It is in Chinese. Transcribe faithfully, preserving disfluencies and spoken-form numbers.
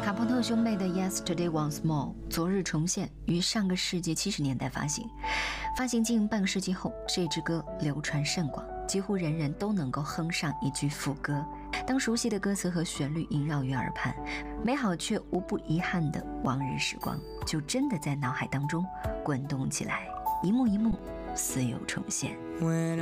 卡朋特兄妹的 Yesterday Once More 昨日重现于上个世纪七十年代发行，发行近半个世纪后，这支歌流传甚广，几乎人人都能够哼上一句副歌。当熟悉的歌词和旋律萦绕于耳畔，美好却无不遗憾的往日时光就真的在脑海当中滚动起来，一幕一幕似有重现。 When